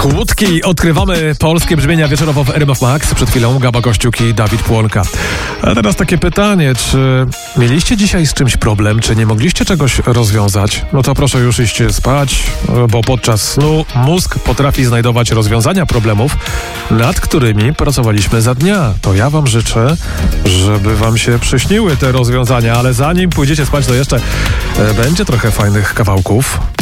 Kłódki. Odkrywamy polskie brzmienia wieczorowo w RMF Max. Przed chwilą Gaba Kościuk i Dawid Płonka. A teraz takie pytanie, czy mieliście dzisiaj z czymś problem, czy nie mogliście czegoś rozwiązać? No to proszę już iść spać, bo podczas snu mózg potrafi znajdować rozwiązania problemów, nad którymi pracowaliśmy za dnia. To ja wam życzę, żeby wam się przyśniły te rozwiązania, ale zanim pójdziecie spać, to jeszcze będzie trochę fajnych kawałków.